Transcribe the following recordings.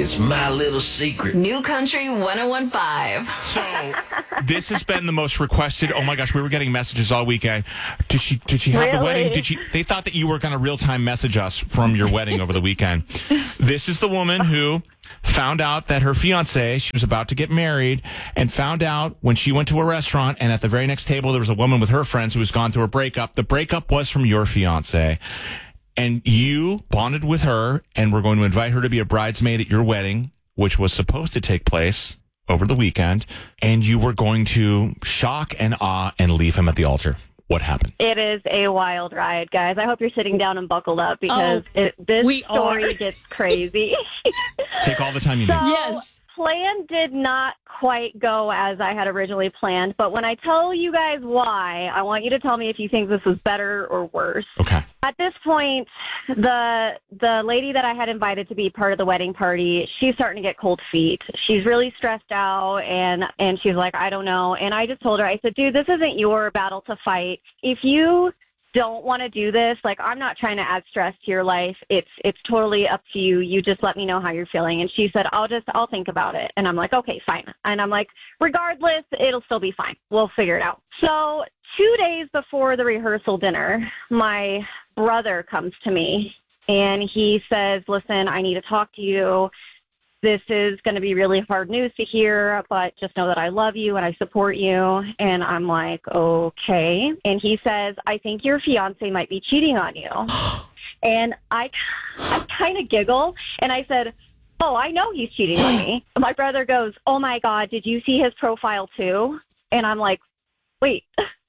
It's my little secret. New Country 101.5. So this has been the most requested. Oh my gosh, we were getting messages all weekend. Did she have the wedding? They thought that you were going to real-time message us from your wedding over the weekend. This is the woman who found out that her fiance, she was about to get married, and found out when she went to a restaurant, and at the very next table there was a woman with her friends who was gone through a breakup. The breakup was from your fiance. And you bonded with her, and we're going to invite her to be a bridesmaid at your wedding, which was supposed to take place over the weekend. And you were going to shock and awe and leave him at the altar. What happened? It is a wild ride, guys. I hope you're sitting down and buckled up because this story gets crazy. Take all the time you need. Yes. Plan did not quite go as I had originally planned, but when I tell you guys why, I want you to tell me if you think this was better or worse. Okay. At this point, the lady that I had invited to be part of the wedding party, she's starting to get cold feet. She's really stressed out, and she's like, I don't know. And I just told her, I said, dude, this isn't your battle to fight. If you don't want to do this, like, I'm not trying to add stress to your life. It's totally up to you. You just let me know how you're feeling. And she said, I'll think about it. And I'm like, okay, fine. And I'm like, regardless, it'll still be fine. We'll figure it out. So 2 days before the rehearsal dinner, my brother comes to me and he says, listen, I need to talk to you. This is going to be really hard news to hear, but just know that I love you and I support you. And I'm like, okay. And he says, I think your fiance might be cheating on you. And I kind of giggle and I said, oh, I know he's cheating on me. My brother goes, oh my God, did you see his profile too? And I'm like, wait.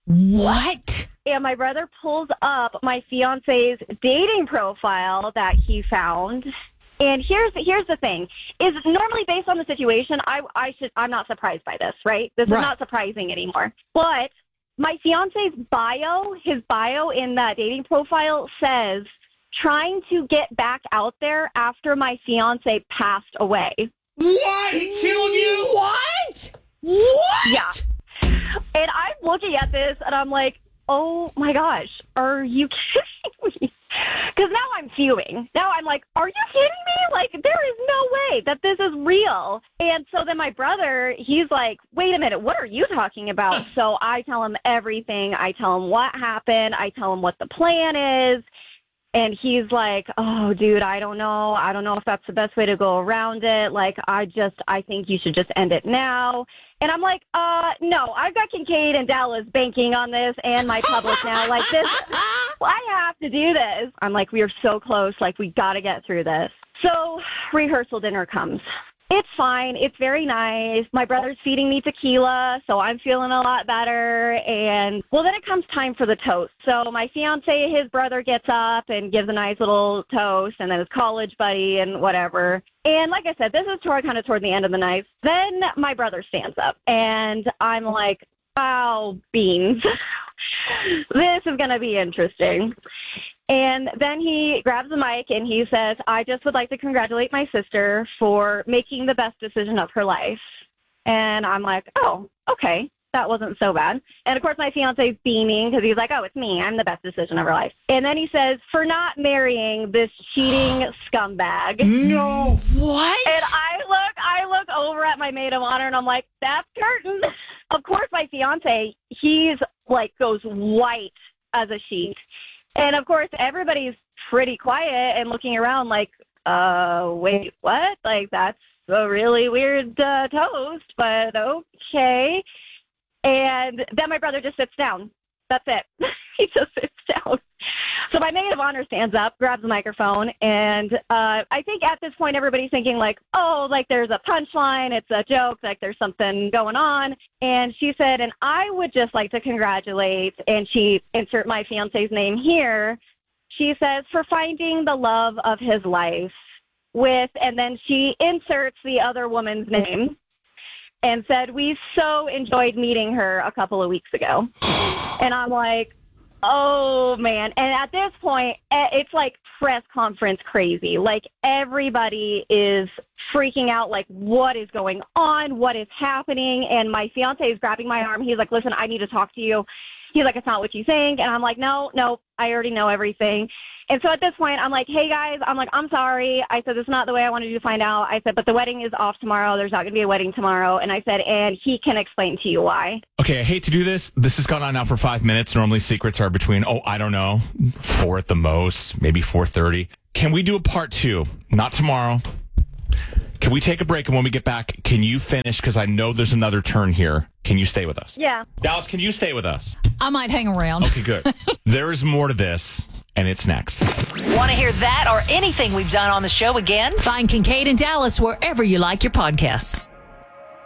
What? And my brother pulls up my fiance's dating profile that he found. And here's the thing, is normally based on the situation, I'm not surprised by this, right? This is not surprising anymore. But my fiance's his bio in that dating profile says, trying to get back out there after my fiance passed away. What? He killed you? What? What? Yeah. And I'm looking at this and I'm like, oh my gosh, are you kidding me? Because now I'm fuming. Now I'm like, are you kidding me? Like, there is no way that this is real. And so then my brother, he's like, wait a minute, what are you talking about? So I tell him everything. I tell him what happened. I tell him what the plan is. And he's like, oh, dude, I don't know. I don't know if that's the best way to go around it. Like, I think you should just end it now. And I'm like, no, I've got Kincaid and Dallas banking on this and my public now. Like, this, I have to do this. I'm like, we are so close. Like, we got to get through this. So rehearsal dinner comes. It's fine. It's very nice. My brother's feeding me tequila, so I'm feeling a lot better. And, well, then it comes time for the toast. So my fiancé, his brother gets up and gives a nice little toast, and then his college buddy and whatever. And like I said, this is kind of toward the end of the night. Then my brother stands up, and I'm like, wow, beans. This is going to be interesting. And then he grabs the mic and he says, I just would like to congratulate my sister for making the best decision of her life. And I'm like, oh, okay, that wasn't so bad. And, of course, my fiance's beaming because he's like, oh, it's me. I'm the best decision of her life. And then he says, for not marrying this cheating scumbag. No. What? And I look over at my maid of honor and I'm like, that's curtain. Of course, my fiance, he's like goes white as a sheet. And, of course, everybody's pretty quiet and looking around like, wait, what? Like, that's a really weird toast, but okay. And then my brother just sits down. That's it. He just sits down. So my maid of honor stands up, grabs the microphone, and I think at this point everybody's thinking like, oh, like there's a punchline, it's a joke, like there's something going on. And she said, and I would just like to congratulate, and she insert my fiance's name here. She says, for finding the love of his life with, and then she inserts the other woman's name and said, we so enjoyed meeting her a couple of weeks ago. And I'm like, oh, man. And at this point, it's like press conference crazy. Like, everybody is freaking out, like, what is going on? What is happening? And my fiancé is grabbing my arm. He's like, listen, I need to talk to you. He's like, it's not what you think. And I'm like, no, I already know everything. And so at this point, I'm like, hey, guys, I'm sorry. I said, this is not the way I wanted you to find out. I said, but the wedding is off tomorrow. There's not going to be a wedding tomorrow. And I said, and he can explain to you why. Okay, I hate to do this. This has gone on now for 5 minutes. Normally secrets are between, I don't know, 4 at the most, maybe 4:30. Can we do a part 2? Not tomorrow. Can we take a break? And when we get back, can you finish? Because I know there's another turn here. Can you stay with us? Yeah. Dallas, can you stay with us? I might hang around. Okay, good. There is more to this, and it's next. Want to hear that or anything we've done on the show again? Find Kincaid and Dallas wherever you like your podcasts.